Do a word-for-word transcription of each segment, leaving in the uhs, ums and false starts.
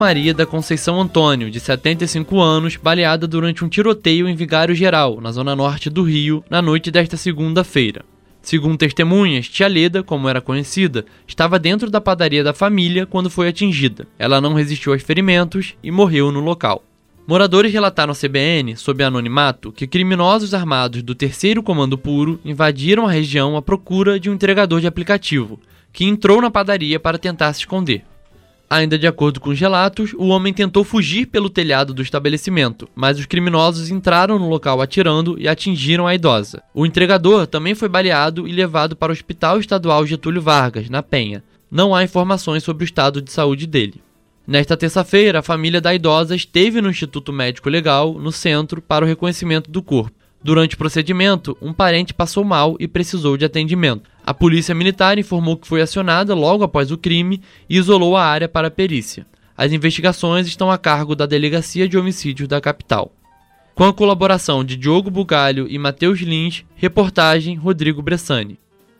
Maria da Conceição Antônio, de setenta e cinco anos, baleada durante um tiroteio em Vigário Geral, na zona norte do Rio, na noite desta segunda-feira. Segundo testemunhas, tia Leda, como era conhecida, estava dentro da padaria da família quando foi atingida. Ela não resistiu aos ferimentos e morreu no local. Moradores relataram à C B N, sob anonimato, que criminosos armados do terceiro Comando Puro invadiram a região à procura de um entregador de aplicativo, que entrou na padaria para tentar se esconder. Ainda de acordo com os relatos, o homem tentou fugir pelo telhado do estabelecimento, mas os criminosos entraram no local atirando e atingiram a idosa. O entregador também foi baleado e levado para o Hospital Estadual Getúlio Vargas, na Penha. Não há informações sobre o estado de saúde dele. Nesta terça-feira, a família da idosa esteve no Instituto Médico Legal, no centro, para o reconhecimento do corpo. Durante o procedimento, um parente passou mal e precisou de atendimento. A polícia militar informou que foi acionada logo após o crime e isolou a área para a perícia. As investigações estão a cargo da Delegacia de Homicídios da capital. Com a colaboração de Diogo Bugalho e Matheus Lins, reportagem Rodrigo Bressani.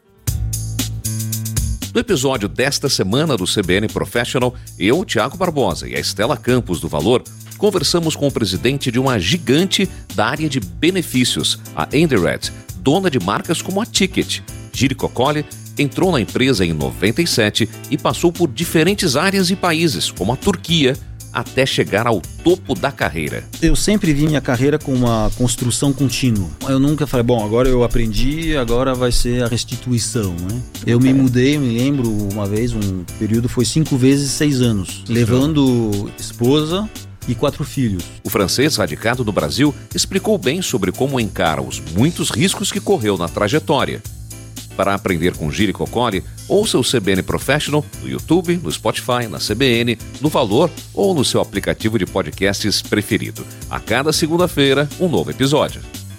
No episódio desta semana do C B N Professional, eu, Thiago Barbosa e a Estela Campos do Valor, conversamos com o presidente de uma gigante da área de benefícios, a Endired, dona de marcas como a Ticket. Giri Coccoli entrou na empresa em noventa e sete e passou por diferentes áreas e países, como a Turquia, até chegar ao topo da carreira. Eu sempre vi minha carreira com uma construção contínua. Eu nunca falei, bom, agora eu aprendi, agora vai ser a restituição, né? Eu me mudei, me lembro, uma vez, um período foi cinco vezes seis anos, levando esposa e quatro filhos. O francês radicado no Brasil explicou bem sobre como encara os muitos riscos que correu na trajetória. Para aprender com Giri Coccoli, ouça o C B N Professional no YouTube, no Spotify, na C B N, no Valor ou no seu aplicativo de podcasts preferido. A cada segunda-feira, um novo episódio.